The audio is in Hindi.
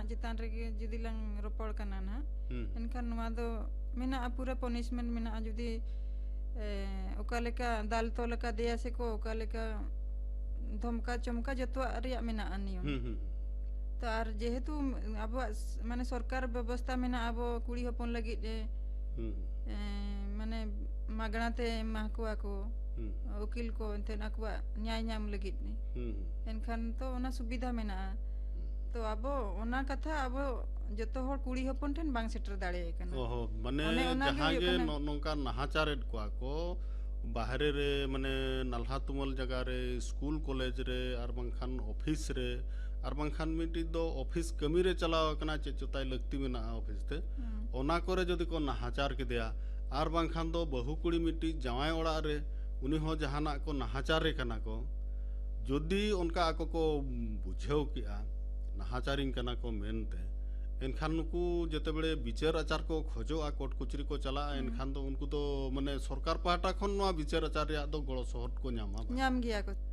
चितान रे जुदी लंग रोपड़ कना ना एनखान नवा दो मेना पूरा पनिशमेंट मेना जुदी ओका लेका दाल तो लेका देया से को ओका लेका धमका चमका जतवा रिया मेना नियम तो आर जेहेतु अब माने सरकार व्यवस्था मेना अब कुड़ी हपन लगी माने मागणाते माकुआ को वकील को एनतेन अकवा न्याय नाम लगी एनखान तो ओना सुविधा मेना तो अब ओना कथा अब जतो हर कुड़ी हपन ठेन बांग सेटर दाड़े कना ओहो माने जहां गे नोंका नाहाचार को को बाहरे रे माने नल्हा तुमल जगह रे स्कूल कॉलेज रे आर बांखान ऑफिस रे आर बांखान मिटी दो ऑफिस कमी रे चलाव कना चेचुताय लगती मेना ऑफिस ते ओना करे जदि को नाहाचार के दिया आर बांखान दो बहु कुड़ी मिटी जावाय ओड़ा रे उनी हो जहाना को नाहाचार रे कना को जदि उनका आको को बुझेव किया नाहाचारिंग कना को मेनते एनखान नुकु जते बेले विचार आचार को खोजो आ कोर्ट कचरी को चला एनखान तो उनको तो माने सरकार पाहटा खन नो विचार आचार रे दो गड़ो सहट को न्यामा न्याम गिया को